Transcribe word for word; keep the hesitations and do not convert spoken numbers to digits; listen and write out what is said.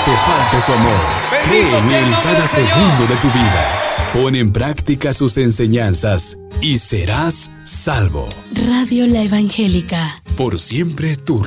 te falte su amor. Cree en Él cada segundo de tu vida. Pon en práctica sus enseñanzas y serás salvo. Radio La Evangélica. Por siempre tu